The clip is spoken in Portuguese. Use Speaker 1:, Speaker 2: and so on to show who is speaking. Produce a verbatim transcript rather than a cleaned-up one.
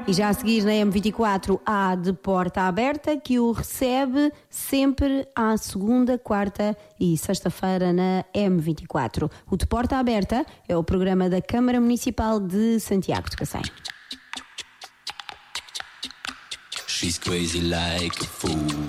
Speaker 1: E já a seguir na M vinte e quatro há De Porta Aberta, que o recebe sempre à segunda, quarta e sexta-feira na M vinte e quatro. O De Porta Aberta é o programa da Câmara Municipal de Santiago de Cacém.
Speaker 2: She's crazy like a fool.